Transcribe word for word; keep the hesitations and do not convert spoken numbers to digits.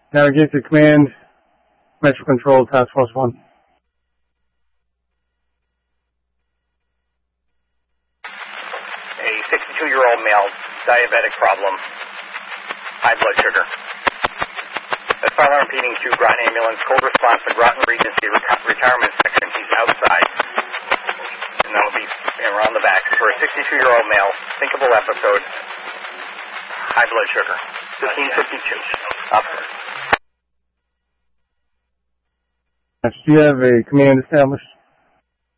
Navigate to command, Metro Control, Task Force one. A sixty-two-year-old male, diabetic problem, high blood sugar. That's fire alarm repeating to Groton Ambulance, cold response to Groton Regency reti- Retirement Section. He's outside. And that'll be around the back. For a sixty-two-year-old male, thinkable episode, high blood sugar, fifteen fifty-two. Officer. Do you have a command established?